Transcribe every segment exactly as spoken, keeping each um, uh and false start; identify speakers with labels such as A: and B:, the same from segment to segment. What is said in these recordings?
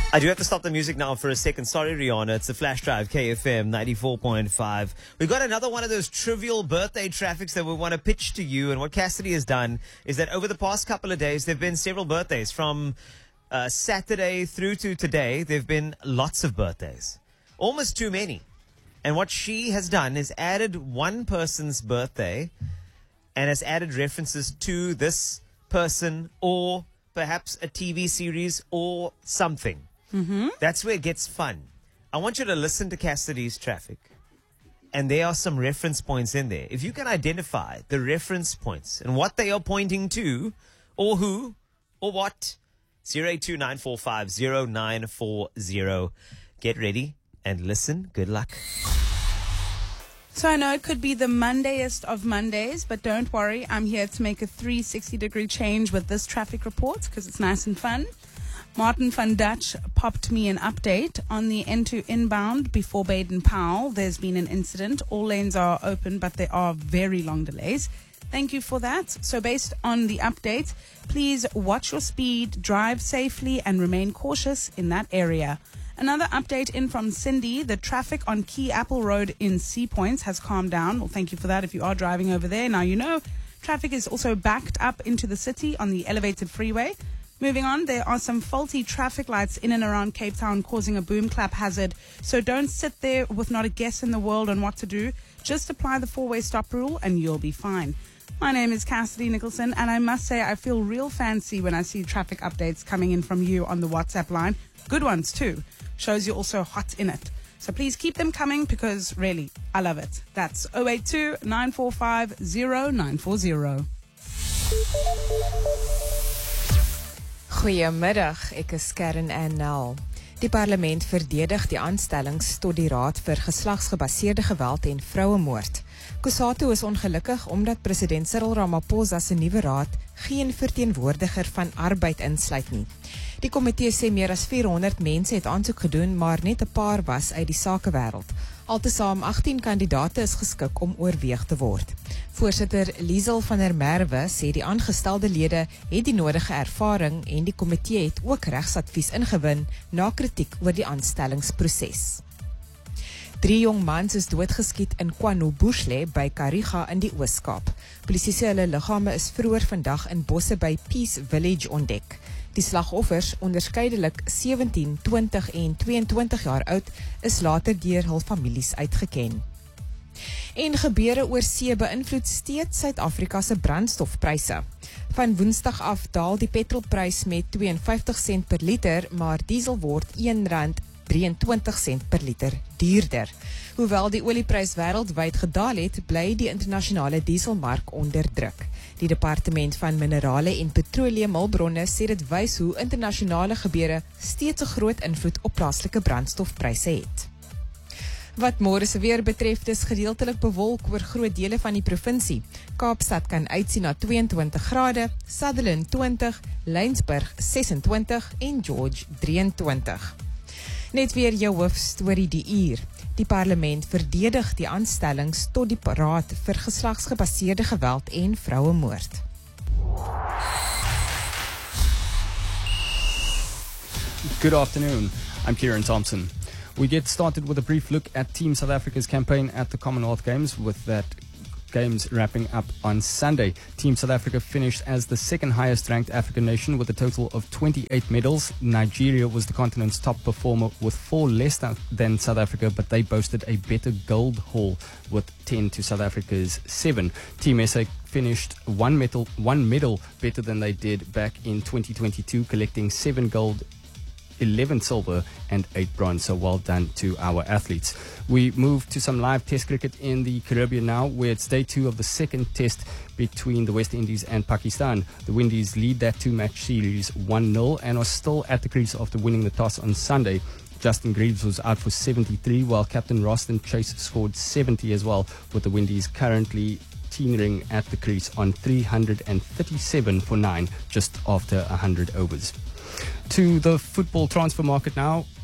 A: I do have to stop the music now for a second. Sorry, Rihanna. It's the Flash Drive, K F M ninety-four point five. We've got another one of those trivial birthday traffics that we want to pitch to you. And what Cassidy has done is that over the past couple of days, there have been several birthdays. From uh, Saturday through to today, there have been lots of birthdays. Almost too many. And what she has done is added one person's birthday and has added references to this person or perhaps a T V series or something.
B: Mm-hmm.
A: That's where it gets fun. I want you to listen to Cassidy's traffic. And there are some reference points in there. If you can identify the reference points and what they are pointing to, or who, or what, zero eight two nine four five zero nine four zero. Get ready and listen. Good luck.
B: So I know it could be the Mondayest of Mondays, but don't worry. I'm here to make a three sixty degree change with this traffic report because it's nice and fun. Martin van Dutch popped me an update on the N two inbound before Baden-Powell. There's been an incident. All lanes are open, but there are very long delays. Thank you for that. So based on the update, please watch your speed, drive safely, and remain cautious in that area. Another update in from Cindy. The traffic on Key Apple Road in Sea Points has calmed down. Well, thank you for that if you are driving over there. Now you know traffic is also backed up into the city on the elevated freeway. Moving on, there are some faulty traffic lights in and around Cape Town causing a boom clap hazard. So don't sit there with not a guess in the world on what to do. Just apply the four-way stop rule and you'll be fine. My name is Cassidy Nicholson, and I must say I feel real fancy when I see traffic updates coming in from you on the WhatsApp line. Good ones too. Shows you're also hot in it. So please keep them coming because really, I love it. That's zero eight two nine four five zero nine four zero.
C: Goeiemiddag, ek is Karen Annel. Die parlement verdedig die aanstellings tot die Raad vir Geslagsgebaseerde Geweld en Vrouemoord. Kusatu is ongelukkig omdat president Cyril Ramaphosa se nuwe raad geen verteenwoordiger van arbeid insluit nie. Die komitee sê meer as vierhonderd mense het aansoek gedoen, maar net 'n paar was uit die sakewêreld. Altesaam agttien kandidate is geskik om oorweeg te word. Voorsitter Liesel van der Merwe sê die aangestelde lede het die nodige ervaring en die komitee het ook regsadvies ingewin na kritiek oor die aanstellingsproses. Drie jong mans is doodgeskiet in KwaNobuhle by Kariga in die Oos-Kaap. Polisie sê hulle liggame is vroeër vandag in bosse by Peace Village ontdek. Die slagoffers, onderskeidelik sewentien, twintig en tweeëntwintig jaar oud, is later deur hul families uitgeken. En gebeure oor see beïnvloed steeds Suid-Afrika se brandstofpryse. Van Woensdag af daal die petrolprys met twee en vyftig sent per liter, maar diesel word een rand drie en twintig sent per liter duurder. Hoewel die olieprys wêreldwyd gedaal het, bly die internasionale dieselmark onder druk. Die departement van minerale en petroleumhulpbronne sê dit wys hoe internasionale gebeure steeds 'n groot invloed op plaaslike brandstofpryse het. Wat môre se weer betref, dis gedeeltelik bewolk oor groot dele van die provinsie. Kaapstad kan uitsien na tweeëntwintig grade, Sutherland twintig, Lensburg sesentwintig en George drieëntwintig. Net weer jou hoofstorie die uur. Die parlement verdedig die aanstellings tot die Raad vir Geslagsgebaseerde Geweld en Vrouemoord.
D: Good afternoon. I'm Kieran Thompson. We get started with a brief look at Team South Africa's campaign at the Commonwealth Games, with that Games wrapping up on Sunday. Team South Africa finished as the second highest ranked African nation with a total of twenty-eight medals. Nigeria was the continent's top performer with four less than South Africa, but they boasted a better gold haul with ten to South Africa's seven. Team S A finished one medal, one medal better than they did back in twenty twenty-two, collecting seven gold, eleven silver and eight bronze, so well done to our athletes. We move to some live test cricket in the Caribbean now, where it's day two of the second test between the West Indies and Pakistan. The Windies lead that two-match series one nil and are still at the crease after winning the toss on Sunday. Justin Greaves was out for seventy-three, while captain Roston Chase scored seventy as well, with the Windies currently teetering at the crease on three hundred thirty-seven for nine, just after one hundred overs. To the football transfer market now.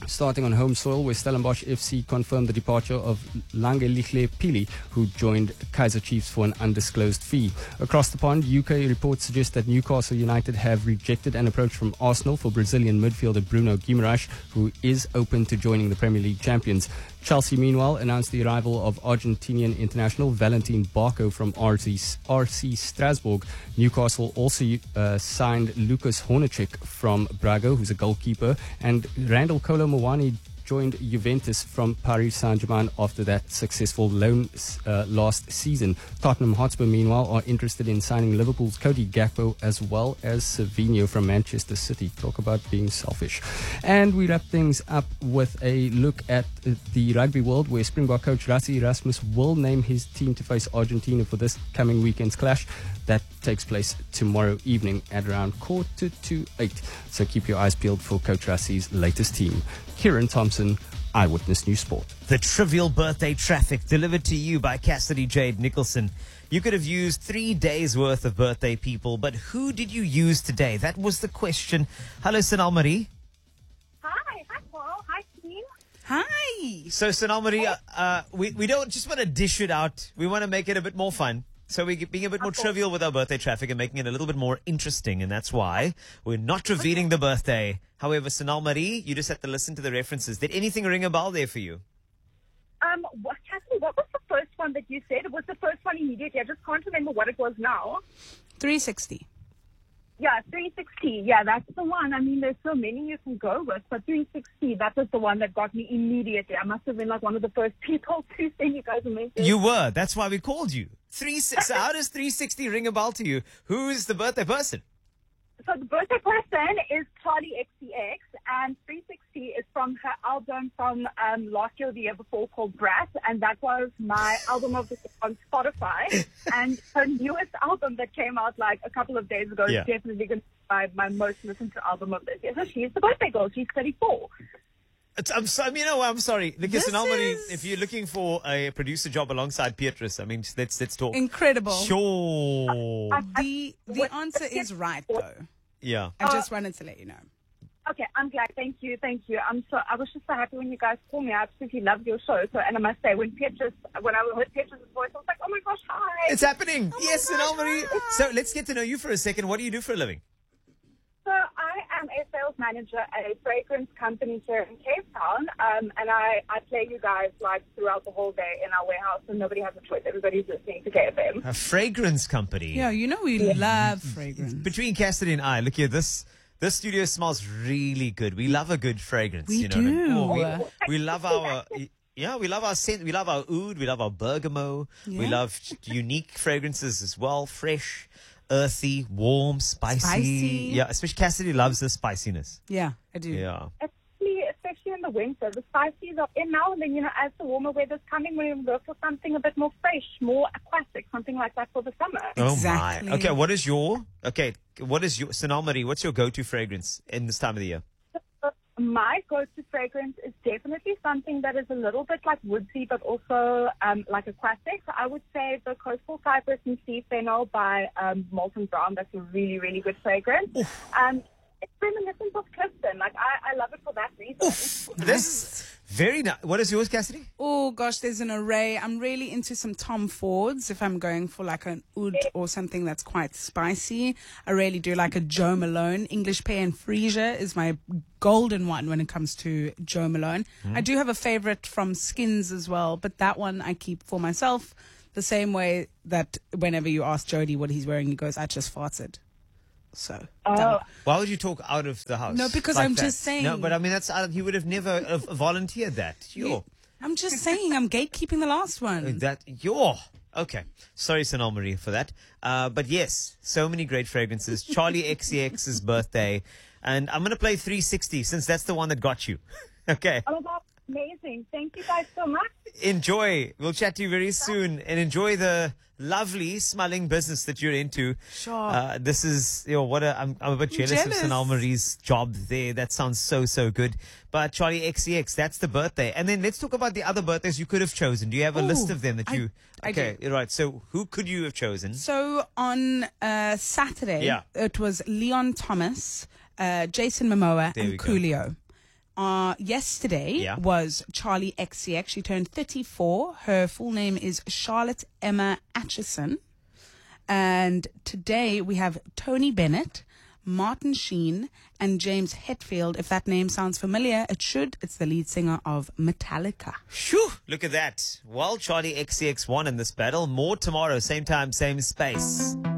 D: Starting on home soil, where Stellenbosch F C confirmed the departure of Langelihle Pili, who joined Kaizer Chiefs for an undisclosed fee. Across the pond, U K reports suggest that Newcastle United have rejected an approach from Arsenal for Brazilian midfielder Bruno Guimaraes, who is open to joining the Premier League champions. Chelsea, meanwhile, announced the arrival of Argentinian international Valentin Barco from R C, R C Strasbourg. Newcastle also uh, signed Lucas Hornacek from Braga, who's a goalkeeper, and Randall Kolo Muani joined Juventus from Paris Saint-Germain after that successful loan uh, last season. Tottenham Hotspur, meanwhile, are interested in signing Liverpool's Cody Gakpo as well as Savinho from Manchester City. Talk about being selfish. And we wrap things up with a look at the rugby world, where Springbok coach Rassie Erasmus will name his team to face Argentina for this coming weekend's clash. That takes place tomorrow evening at around quarter to eight. So keep your eyes peeled for Coach Rassie's latest team. Kieran Thompson, Eyewitness News Sport.
A: The trivial birthday traffic delivered to you by Cassidy Jade Nicholson. You could have used three days worth of birthday people, but who did you use today? That was the question. Hello, Sanal Marie.
E: Hi, hi Paul, hi team.
B: Hi.
A: So, Sanal Marie, uh, uh, we, we don't just want to dish it out. We want to make it a bit more fun. So we're being a bit more trivial with our birthday traffic and making it a little bit more interesting, and that's why we're not revealing the birthday. However, Sanal Marie, you just have to listen to the references. Did anything ring a bell there for you?
E: Um, what, Catherine, what was the first one that you said? It was the first one immediately. I just can't remember what it was now.
B: three sixty.
E: Yeah, three sixty. Yeah, that's the one. I mean, there's so many you can go with, but three sixty, that was the one that got me immediately. I must have been like one of the first people to say you guys amazing.
A: You were. That's why we called you. Three. So how does three sixty ring a bell to you? Who's the birthday person?
E: So the birthday person is Charlie X C X, and three sixty is from her album from um, last year or the year before called Brat, and that was my album of the on Spotify. And her newest album that came out like a couple of days ago
A: Yeah.
E: is definitely going to be my, my most listened to album of this year. So she's the birthday girl. She's thirty-four.
A: It's, I'm so, you know, I'm sorry. Because
B: This
A: Sanal Marie,
B: is-
A: if you're looking for a producer job alongside Beatrice, I mean, let's let's talk.
B: Incredible.
A: Sure.
B: The the answer is right though.
A: Yeah.
B: I just wanted to let you know.
E: Okay, I'm glad. Thank you, thank you. I'm so I was just so happy when you guys called me. I absolutely loved your show. So, and I must say, when Beatrice, when I heard Beatrice's voice, I was like, oh my gosh, hi.
A: It's happening.
B: Oh
A: yes, Sanal Marie. So let's get to know you for a second. What do you do for a living?
E: So I am a sales manager at a fragrance company here in Cape Town, um, and I, I play you guys like throughout the whole day in our warehouse, and nobody has a choice. Everybody's listening to K F M.
A: A fragrance company.
B: Yeah, you know we love fragrance.
A: Between Cassidy and I, look here, this this studio smells really good. We love a good fragrance.
B: We
A: you know what I mean?
B: do.
A: Oh, we, we love our yeah, we love our scent. We love our oud. We love our bergamot. We
B: Yeah.
A: love unique fragrances as well. Fresh, earthy, warm, spicy.
B: Spicy.
A: Yeah, especially Cassidy loves the spiciness.
B: Yeah, I do.
A: Yeah.
E: Especially, especially in the winter, the spices are in now, and then, you know, as the warmer weather's coming, we're going to go for something a bit more fresh, more aquatic, something like that for the summer.
B: Exactly.
A: Oh my. Okay, what is your okay? What is your Sanal Marie? What's your go-to fragrance in this time of the year?
E: My go-to fragrance is definitely something that is a little bit like woodsy, but also um, like aquatic. So I would say the Coastal Cypress and Sea Fennel by um, Molton Brown. That's a really, really good fragrance. Um, it's reminiscent of Clifton. Like I, I love it for that reason.
A: This is very nice. What is yours, Cassidy?
B: Oh gosh, there's an array. I'm really into some Tom Fords if I'm going for like an oud or something that's quite spicy. I really do like a Joe Malone. English Pear and Freesia is my golden one when it comes to Joe Malone. I do have a favorite from Skins as well, but that one I keep for myself. The same way that whenever you ask Jody what he's wearing, he goes, "I just farted." So,
E: Oh.
B: done.
A: Why would you talk out of the house?
B: No, because
A: like
B: I'm
A: that?
B: just saying-
A: No, but I mean that's uh, he would have never uh, volunteered that. Yo,
B: I'm just saying I'm gatekeeping the last one.
A: that yo. Okay, sorry, Sanal Marie, for that. Uh, but yes, so many great fragrances. Charlie X C X's birthday, and I'm gonna play three sixty since that's the one that got you. Okay,
E: Oh, that's amazing. Thank you guys so much.
A: enjoy. We'll chat to you very soon, and enjoy the lovely smelling business that you're into.
B: Sure.
A: Uh, this is, you know, what a, I'm, I'm a bit jealous,
B: jealous.
A: of Sanal Marie's job there. That sounds so, so good. But Charlie X C X, that's the birthday. And then let's talk about the other birthdays you could have chosen. Do you have a
B: Ooh,
A: list of them that
B: I-
A: you,
B: I
A: okay, right. So who could you have chosen?
B: So on uh, Saturday,
A: Yeah.
B: it was Leon Thomas, uh, Jason Momoa,
A: There we
B: and
A: go.
B: Coolio. Uh, yesterday
A: Yeah.
B: was Charlie X C X. She turned thirty-four. Her full name is Charlotte Emma Atchison. And today we have Tony Bennett, Martin Sheen, and James Hetfield. If that name sounds familiar, it should. It's the lead singer of Metallica.
A: Phew, look at that. Well, Charlie X C X won in this battle. More tomorrow, same time, same space.